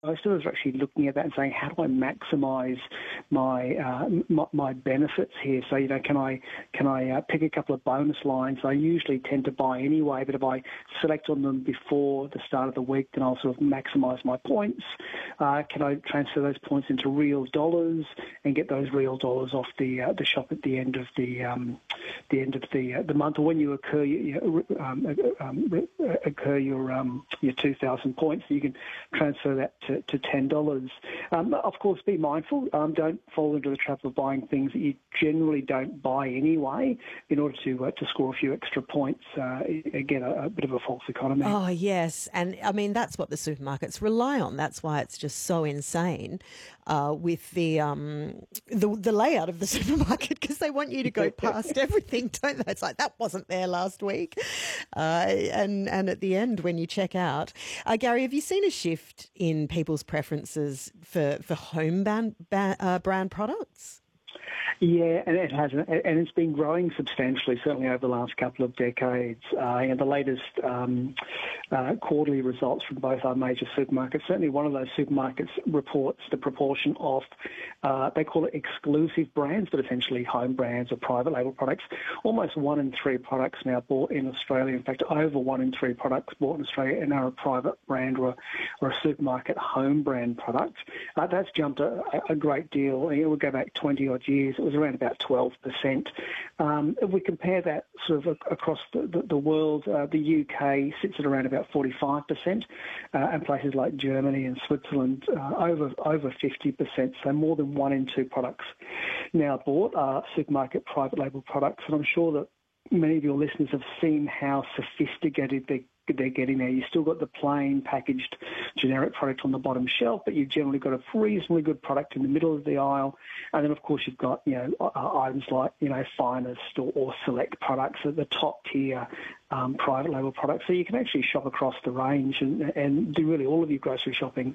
most of us are actually looking at that and saying, how do I maximise my benefits here? So, can I pick a couple of bonus lines I usually tend to buy anyway, but if I select on them before the start of the week, then I'll sort of maximise my points. Can I transfer those points into real dollars and get those real dollars off the shop at the end of the month, or when you incur your 2,000 points, you can transfer that to $10. Of course, be mindful. Don't fall into the trap of buying things that you generally don't buy anyway in order to score a few extra points. Again, a bit of a false economy. Oh, yes. And, I mean, that's what the supermarkets rely on. That's why it's just so insane with the layout of the supermarket, because they want you to go past everything, don't they? It's like, that wasn't there last week. And at the end, when you check out. Gary, have you seen a shift in people's preferences for home brand products? Yeah, and it has, and it's been growing substantially, certainly over the last couple of decades. And the latest quarterly results from both our major supermarkets, certainly one of those supermarkets reports the proportion of, they call it exclusive brands, but essentially home brands or private label products. Almost 1 in 3 products now bought in Australia. In fact, over 1 in 3 products bought in Australia are a private brand or a supermarket home brand product. That's jumped a great deal. We'll go back 20-odd years. It was around about 12%. If we compare that sort of across the world, the UK sits at around about 45%, and places like Germany and Switzerland over 50%. So more than 1 in 2 products now bought are supermarket private label products. And I'm sure that many of your listeners have seen how sophisticated they're getting there. You've still got the plain packaged generic product on the bottom shelf, but you've generally got a reasonably good product in the middle of the aisle. And then, of course, you've got, items like, Finest or select products at the top tier private label products. So you can actually shop across the range and do really all of your grocery shopping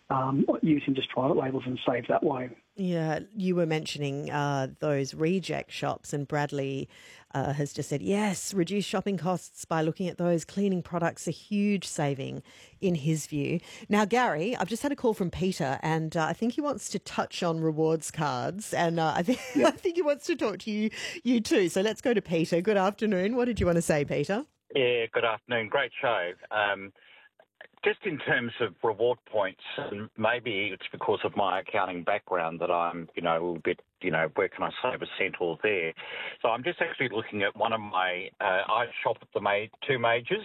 using just private labels and save that way. Yeah, you were mentioning those reject shops, and Bradley has just said, yes, reduce shopping costs by looking at those. Cleaning products, a huge saving in his view. Now, Gary, I've just had a call from Peter, and I think he wants to touch on rewards cards, and I think he wants to talk to you too. So let's go to Peter. Good afternoon. What did you want to say, Peter? Yeah, good afternoon. Great show. Just in terms of reward points, and maybe it's because of my accounting background that I'm, a little bit, where can I save a cent or there? So I'm just actually looking at one of my, I shop at the 2 majors.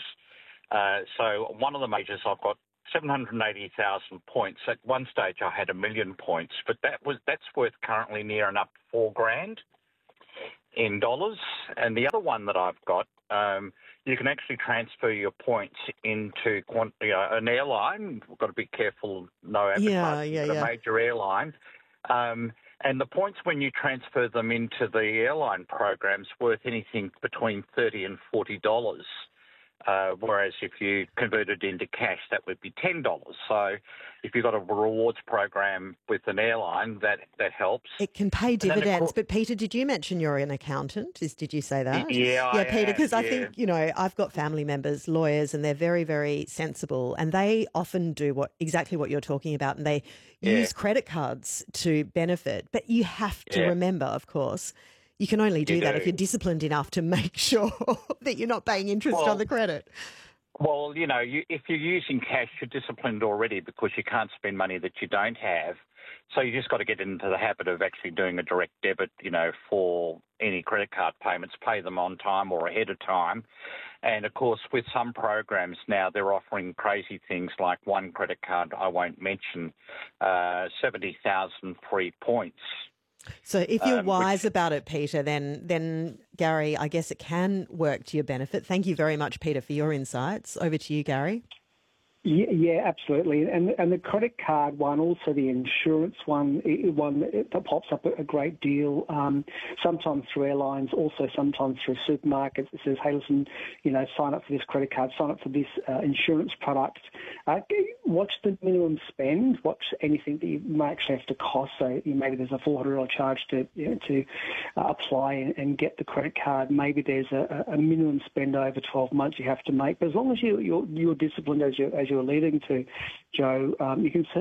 So one of the majors, I've got 780,000 points. At one stage, I had 1 million points, but that's worth currently near enough $4,000 in dollars. And the other one that I've got, you can actually transfer your points into an airline. We've got to be careful, no advertising, a major airline. And the points, when you transfer them into the airline program's worth anything between $30 and $40. Whereas if you convert it into cash, that would be $10. So if you've got a rewards program with an airline, that helps. It can pay dividends. But Peter, did you mention you're an accountant? Did you say that? Yeah, Peter, because I think, I've got family members, lawyers, and they're very, very sensible, and they often do exactly what you're talking about, and they use credit cards to benefit. But you have to remember, of course, you can only do that if you're disciplined enough to make sure that you're not paying interest on the credit. Well, if you're using cash, you're disciplined already because you can't spend money that you don't have. So you just got to get into the habit of actually doing a direct debit, for any credit card payments, pay them on time or ahead of time. And, of course, with some programs now, they're offering crazy things like one credit card I won't mention, 70,000 free points. So if you're wise about it, Peter, then Gary, I guess it can work to your benefit. Thank you very much, Peter, for your insights. Over to you, Gary. Yeah, absolutely. And the credit card one, also the insurance one that pops up a great deal, sometimes through airlines, also sometimes through supermarkets. It says, hey, listen, sign up for this credit card, sign up for this insurance product. Watch the minimum spend, watch anything that you may actually have to cost. So maybe there's a $400 charge to apply and get the credit card. Maybe there's a minimum spend over 12 months you have to make. But as long as you're disciplined as you're leading to, Joe, you can